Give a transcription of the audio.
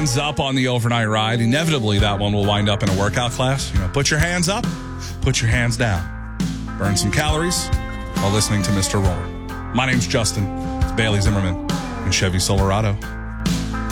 hands up on the overnight ride. Inevitably, that one will wind up in a workout class. Put your hands up, put your hands down. Burn some calories while listening to Mr. Roar. My name's Justin. It's Bailey Zimmerman and Chevy Silverado.